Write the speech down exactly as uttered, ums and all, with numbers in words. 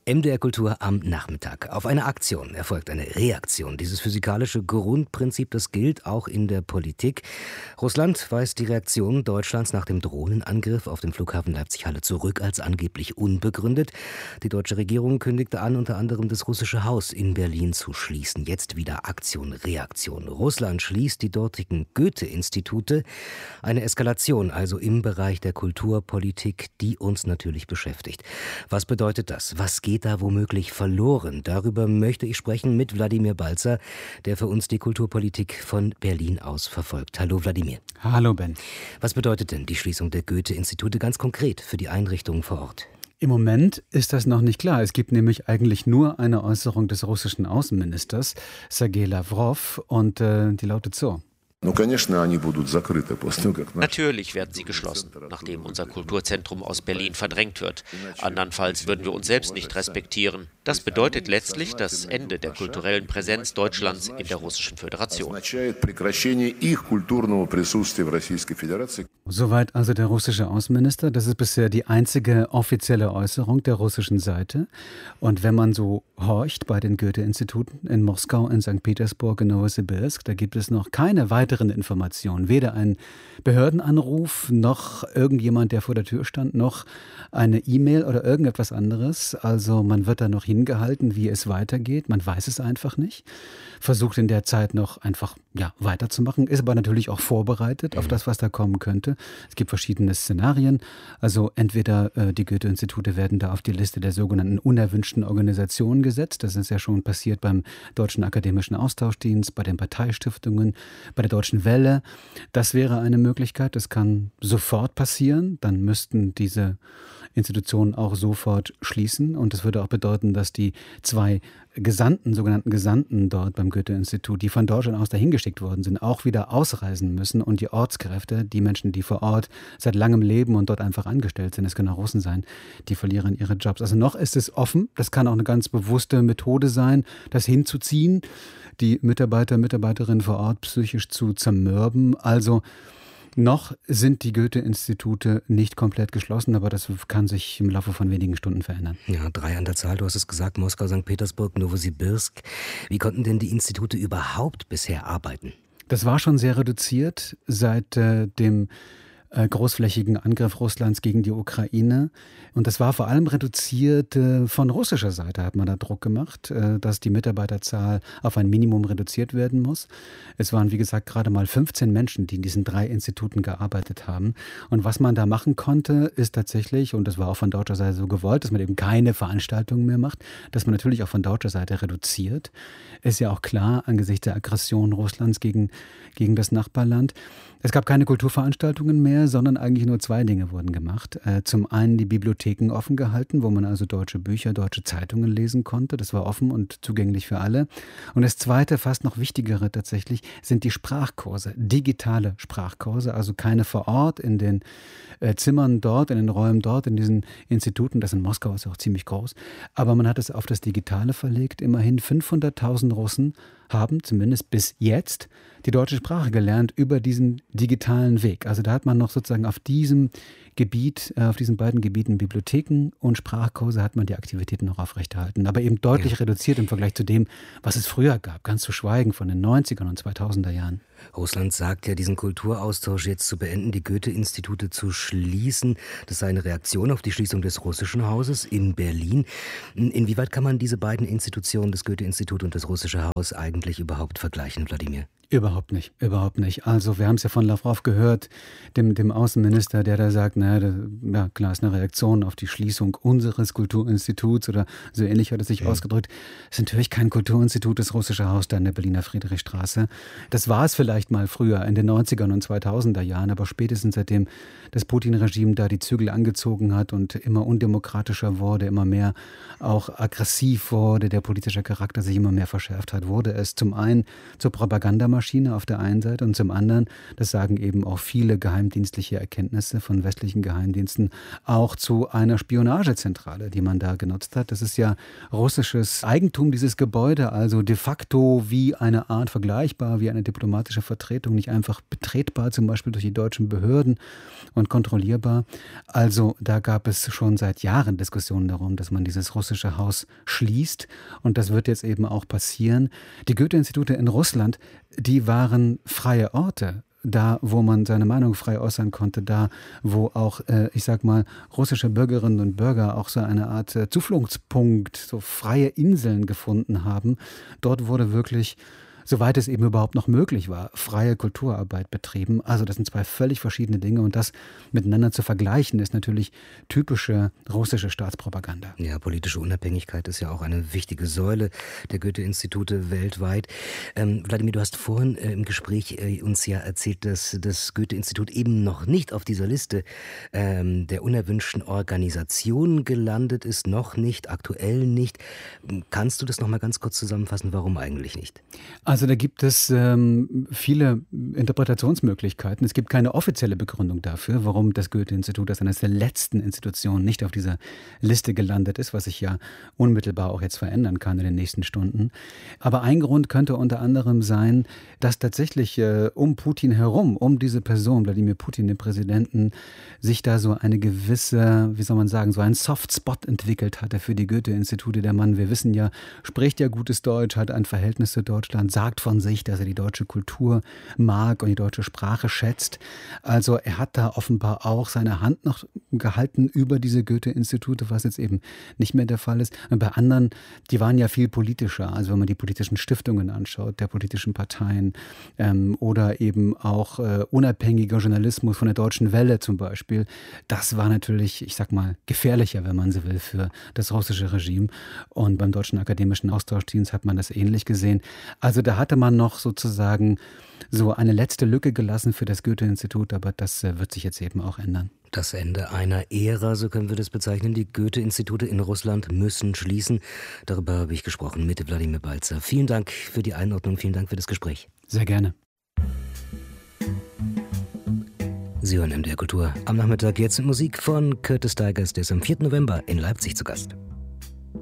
M D R Kultur am Nachmittag. Auf eine Aktion erfolgt eine Reaktion. Dieses physikalische Grundprinzip, das gilt auch in der Politik. Russland weist die Reaktion Deutschlands nach dem Drohnenangriff auf den Flughafen Leipzig-Halle zurück als angeblich unbegründet. Die deutsche Regierung kündigte an, unter anderem das russische Haus in Berlin zu schließen. Jetzt wieder Aktion, Reaktion. Russland schließt die dortigen Goethe-Institute. Eine Eskalation also im Bereich der Kulturpolitik, die uns natürlich beschäftigt. Was bedeutet das? Was geht da womöglich verloren? Darüber möchte ich sprechen mit Wladimir Balzer, der für uns die Kulturpolitik von Berlin aus verfolgt. Hallo Wladimir. Hallo Ben. Was bedeutet denn die Schließung der Goethe-Institute ganz konkret für die Einrichtungen vor Ort? Im Moment ist das noch nicht klar. Es gibt nämlich eigentlich nur eine Äußerung des russischen Außenministers, Sergei Lavrov, und äh, die lautet so. Natürlich werden sie geschlossen, nachdem unser Kulturzentrum aus Berlin verdrängt wird. Andernfalls würden wir uns selbst nicht respektieren. Das bedeutet letztlich das Ende der kulturellen Präsenz Deutschlands in der Russischen Föderation. Soweit also der russische Außenminister. Das ist bisher die einzige offizielle Äußerung der russischen Seite. Und wenn man so horcht bei den Goethe-Instituten in Moskau, in Sankt Petersburg, in Novosibirsk, da gibt es noch keine weitere Informationen, weder ein Behördenanruf, noch irgendjemand, der vor der Tür stand, noch eine E-Mail oder irgendetwas anderes. Also man wird da noch hingehalten, wie es weitergeht. Man weiß es einfach nicht. Versucht in der Zeit noch einfach ja, weiterzumachen, ist aber natürlich auch vorbereitet auf das, was da kommen könnte. Es gibt verschiedene Szenarien. Also entweder äh, die Goethe-Institute werden da auf die Liste der sogenannten unerwünschten Organisationen gesetzt. Das ist ja schon passiert beim Deutschen Akademischen Austauschdienst, bei den Parteistiftungen, bei der Deutschen Welle. Das wäre eine Möglichkeit. Das kann sofort passieren. Dann müssten diese Institutionen auch sofort schließen. Und das würde auch bedeuten, dass die zwei Gesandten, sogenannten Gesandten dort beim Goethe-Institut, die von Deutschland aus dahin geschickt worden sind, auch wieder ausreisen müssen. Und die Ortskräfte, die Menschen, die vor Ort seit langem leben und dort einfach angestellt sind, es können auch Russen sein, die verlieren ihre Jobs. Also noch ist es offen. Das kann auch eine ganz bewusste Methode sein, das hinzuziehen, die Mitarbeiter, Mitarbeiterinnen vor Ort psychisch zu zermürben. Also noch sind die Goethe-Institute nicht komplett geschlossen, aber das kann sich im Laufe von wenigen Stunden verändern. Ja, drei an der Zahl, du hast es gesagt, Moskau, Sankt Petersburg, Novosibirsk. Wie konnten denn die Institute überhaupt bisher arbeiten? Das war schon sehr reduziert seit äh, dem äh, großflächigen Angriff Russlands gegen die Ukraine. Und das war vor allem reduziert äh, von russischer Seite, hat man da Druck gemacht, äh, dass die Mitarbeiterzahl auf ein Minimum reduziert werden muss. Es waren, wie gesagt, gerade mal fünfzehn Menschen, die in diesen drei Instituten gearbeitet haben. Und was man da machen konnte, ist tatsächlich, und das war auch von deutscher Seite so gewollt, dass man eben keine Veranstaltungen mehr macht, dass man natürlich auch von deutscher Seite reduziert. Ist ja auch klar, angesichts der Aggression Russlands gegen, gegen das Nachbarland. Es gab keine Kulturveranstaltungen mehr, sondern eigentlich nur zwei Dinge wurden gemacht. Äh, zum einen die Bibliotheken offen gehalten, wo man also deutsche Bücher, deutsche Zeitungen lesen konnte. Das war offen und zugänglich für alle. Und das zweite, fast noch wichtigere tatsächlich, sind die Sprachkurse, digitale Sprachkurse, also keine vor Ort in den äh, Zimmern dort, in den Räumen dort, in diesen Instituten. Das in Moskau ist auch ziemlich groß. Aber man hat es auf das Digitale verlegt. Immerhin fünfhunderttausend Russen haben zumindest bis jetzt die deutsche Sprache gelernt über diesen digitalen Weg. Also da hat man noch sozusagen auf diesem Gebiet, auf diesen beiden Gebieten Bibliotheken und Sprachkurse hat man die Aktivitäten noch aufrechterhalten. Aber eben deutlich ja. reduziert im Vergleich zu dem, was es früher gab. Ganz zu schweigen von den neunzigern und zweitausender Jahren. Russland sagt ja, diesen Kulturaustausch jetzt zu beenden, die Goethe-Institute zu schließen. Das sei eine Reaktion auf die Schließung des russischen Hauses in Berlin. Inwieweit kann man diese beiden Institutionen, das Goethe-Institut und das russische Haus, eigentlich überhaupt vergleichen, Wladimir? Überhaupt nicht, überhaupt nicht. Also wir haben es ja von Lavrov gehört, dem, dem Außenminister, der da sagt, naja, da, ja klar, ist eine Reaktion auf die Schließung unseres Kulturinstituts oder so ähnlich hat er sich ja. ausgedrückt. Es ist natürlich kein Kulturinstitut, das russische Haus da in der Berliner Friedrichstraße. Das war es vielleicht mal früher in den neunzigern und zweitausender Jahren, aber spätestens seitdem das Putin-Regime da die Zügel angezogen hat und immer undemokratischer wurde, immer mehr auch aggressiv wurde, der politische Charakter sich immer mehr verschärft hat, wurde es zum einen zur Propagandamaschine Propagandamaschine auf der einen Seite und zum anderen, das sagen eben auch viele geheimdienstliche Erkenntnisse von westlichen Geheimdiensten, auch zu einer Spionagezentrale, die man da genutzt hat. Das ist ja russisches Eigentum, dieses Gebäude, also de facto wie eine Art vergleichbar, wie eine diplomatische Vertretung, nicht einfach betretbar, zum Beispiel durch die deutschen Behörden und kontrollierbar. Also da gab es schon seit Jahren Diskussionen darum, dass man dieses russische Haus schließt und das wird jetzt eben auch passieren. Die Goethe-Institute in Russland, die waren freie Orte. Da, wo man seine Meinung frei äußern konnte, da, wo auch, äh, ich sag mal, russische Bürgerinnen und Bürger auch so eine Art äh, Zufluchtspunkt, so freie Inseln gefunden haben. Dort wurde wirklich, soweit es eben überhaupt noch möglich war, freie Kulturarbeit betrieben. Also das sind zwei völlig verschiedene Dinge und das miteinander zu vergleichen, ist natürlich typische russische Staatspropaganda. Ja, politische Unabhängigkeit ist ja auch eine wichtige Säule der Goethe-Institute weltweit. Ähm, Wladimir, du hast vorhin äh, im Gespräch äh, uns ja erzählt, dass das Goethe-Institut eben noch nicht auf dieser Liste ähm, der unerwünschten Organisationen gelandet ist, noch nicht, aktuell nicht. Kannst du das noch mal ganz kurz zusammenfassen, warum eigentlich nicht? Also da gibt es ähm, viele Interpretationsmöglichkeiten. Es gibt keine offizielle Begründung dafür, warum das Goethe-Institut als eines der letzten Institutionen nicht auf dieser Liste gelandet ist, was sich ja unmittelbar auch jetzt verändern kann in den nächsten Stunden. Aber ein Grund könnte unter anderem sein, dass tatsächlich äh, um Putin herum, um diese Person, Wladimir Putin, den Präsidenten, sich da so eine gewisse, wie soll man sagen, so ein Softspot entwickelt hatte für die Goethe-Institute. Der Mann, wir wissen ja, spricht ja gutes Deutsch, hat ein Verhältnis zu Deutschland, sagt von sich, dass er die deutsche Kultur mag und die deutsche Sprache schätzt. Also er hat da offenbar auch seine Hand noch gehalten über diese Goethe-Institute, was jetzt eben nicht mehr der Fall ist. Und bei anderen, die waren ja viel politischer. Also wenn man die politischen Stiftungen anschaut, der politischen Parteien ähm, oder eben auch äh, unabhängiger Journalismus von der Deutschen Welle zum Beispiel, das war natürlich, ich sag mal, gefährlicher, wenn man so will, für das russische Regime. Und beim Deutschen Akademischen Austauschdienst hat man das ähnlich gesehen. Also da hatte man noch sozusagen so eine letzte Lücke gelassen für das Goethe-Institut, aber das äh, wird sich jetzt eben auch ändern. Das Ende einer Ära, so können wir das bezeichnen. Die Goethe-Institute in Russland müssen schließen. Darüber habe ich gesprochen mit Wladimir Balzer. Vielen Dank für die Einordnung, vielen Dank für das Gespräch. Sehr gerne. Sie hören M D R Kultur am Nachmittag jetzt mit Musik von Curtis Tigers, der ist am vierten November in Leipzig zu Gast.